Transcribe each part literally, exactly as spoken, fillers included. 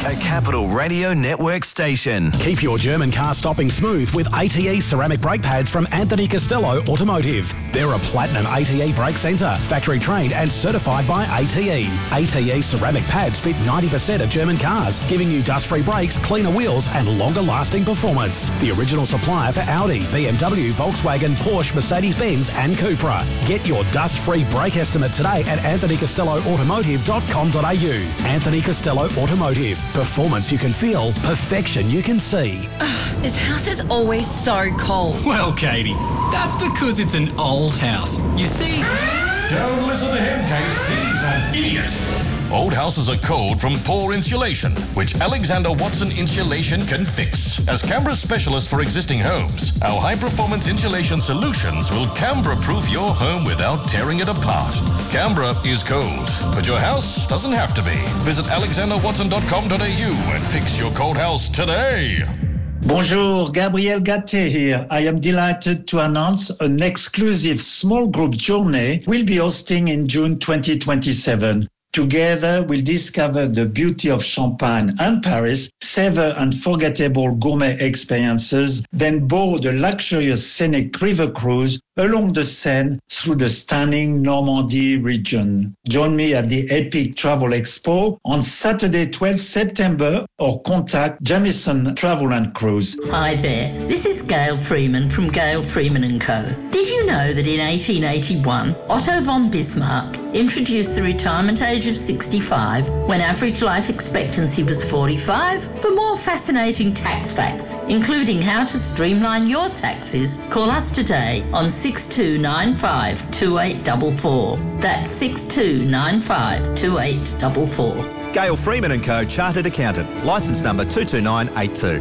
a Capital Radio Network station. Keep your German car stopping smooth with A T E ceramic brake pads from Anthony Costello Automotive. They're a platinum A T E brake centre, factory trained and certified by A T E. A T E ceramic pads fit ninety percent of German cars, giving you dust-free brakes, cleaner wheels and longer-lasting performance. The original supplier for Audi, B M W, Volkswagen, Porsche, Mercedes-Benz and Cupra. Get your dust-free brake estimate today at anthony costello automotive dot com dot a u. Anthony Costello Automotive. Performance you can feel, perfection you can see. Ugh, this house is always so cold. Well, Katie, that's because it's an old house. You see... Don't listen to him, Kate. He's an idiot. Old houses are cold from poor insulation, which Alexander Watson Insulation can fix. As Canberra's specialist for existing homes, our high-performance insulation solutions will Canberra-proof your home without tearing it apart. Canberra is cold, but your house doesn't have to be. Visit alexander watson dot com dot a u and fix your cold house today. Bonjour, Gabriel Gatté here. I am delighted to announce an exclusive small group journey we'll be hosting in June twenty twenty-seven. Together, we'll discover the beauty of Champagne and Paris, savor unforgettable gourmet experiences, then board a luxurious scenic river cruise along the Seine through the stunning Normandy region. Join me at the Epic Travel Expo on Saturday, twelfth September, or contact Jamieson Travel and Cruise. Hi there, this is Gail Freeman from Gail Freeman and Co. Did you know that in eighteen eighty-one, Otto von Bismarck introduced the retirement age of sixty-five when average life expectancy was forty-five? For more fascinating tax facts, including how to streamline your taxes, call us today on six two nine five two eight four four. That's six two nine five two eight four four. Gail Freeman and Co. Chartered Accountant. Licence number two two nine eight two.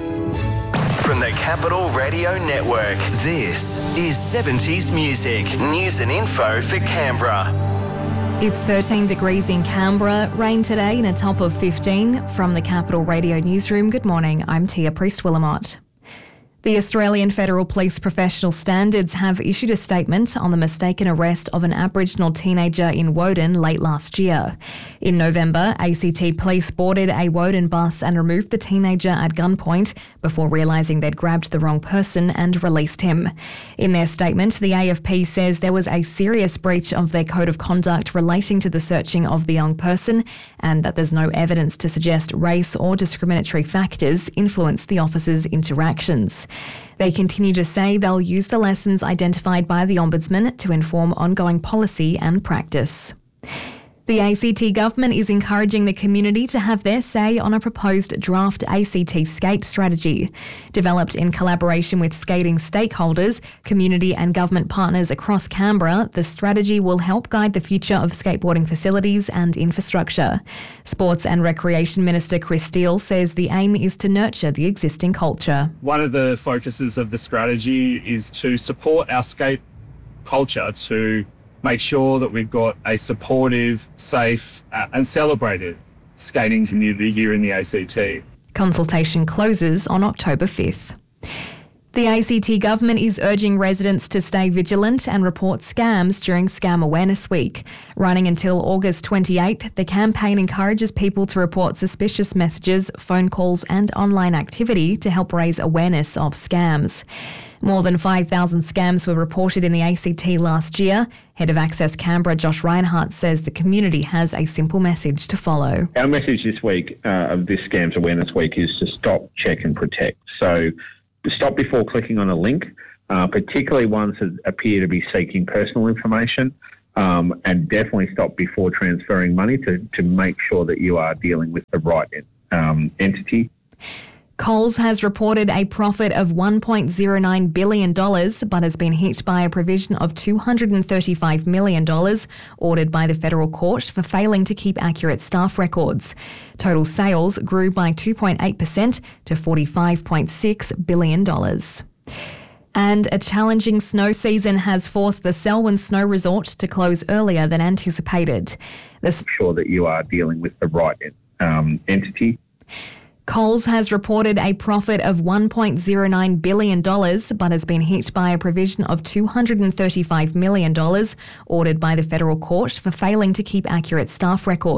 From the Capital Radio Network, this is seventies Music. News and info for Canberra. It's thirteen degrees in Canberra, rain today and a top of fifteen. From the Capital Radio Newsroom, good morning, I'm Tia Priest-Willamott. The Australian Federal Police Professional Standards have issued a statement on the mistaken arrest of an Aboriginal teenager in Woden late last year. In November, A C T police boarded a Woden bus and removed the teenager at gunpoint before realising they'd grabbed the wrong person and released him. In their statement, the A F P says there was a serious breach of their code of conduct relating to the searching of the young person and that there's no evidence to suggest race or discriminatory factors influenced the officers' interactions. They continue to say they'll use the lessons identified by the Ombudsman to inform ongoing policy and practice. The A C T government is encouraging the community to have their say on a proposed draft A C T skate strategy. Developed in collaboration with skating stakeholders, community and government partners across Canberra, the strategy will help guide the future of skateboarding facilities and infrastructure. Sports and Recreation Minister Chris Steele says the aim is to nurture the existing culture. One of the focuses of the strategy is to support our skate culture, to make sure that we've got a supportive, safe uh, and celebrated skating community here in the A C T. Consultation closes on October fifth. The A C T government is urging residents to stay vigilant and report scams during Scam Awareness Week. Running until August twenty-eighth, the campaign encourages people to report suspicious messages, phone calls and online activity to help raise awareness of scams. More than five thousand scams were reported in the A C T last year. Head of Access Canberra, Josh Reinhardt, says the community has a simple message to follow. Our message this week uh, of this Scams Awareness Week is to stop, check and protect. So stop before clicking on a link, uh, particularly ones that appear to be seeking personal information, um, and definitely stop before transferring money to, to make sure that you are dealing with the right um, entity. Coles has reported a profit of one point zero nine billion dollars but has been hit by a provision of two hundred thirty-five million dollars ordered by the federal court for failing to keep accurate staff records. Total sales grew by two point eight percent to forty-five point six billion dollars. And a challenging snow season has forced the Selwyn Snow Resort to close earlier than anticipated. Make sure that you are dealing with the right um, entity. Coles has reported a profit of one point zero nine billion dollars but has been hit by a provision of two hundred thirty-five million dollars ordered by the federal court for failing to keep accurate staff records.